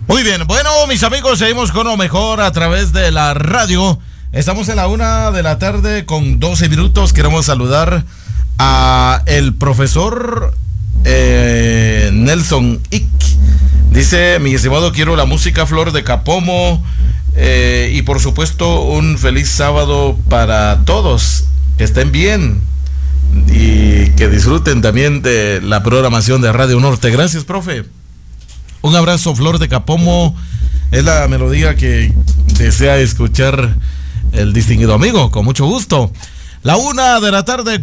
Muy bien, bueno, mis amigos, seguimos con lo mejor a través de la radio. Estamos en la 1:00 con 12 minutos. Queremos saludar a el profesor Nelson Ick. Dice: mi estimado, quiero la música Flor de Capomo, y por supuesto un feliz sábado para todos, que estén bien y que disfruten también de la programación de Radio Norte. Gracias, profe. Un abrazo. Flor de Capomo es la melodía que desea escuchar el distinguido amigo, con mucho gusto. La 1:00 con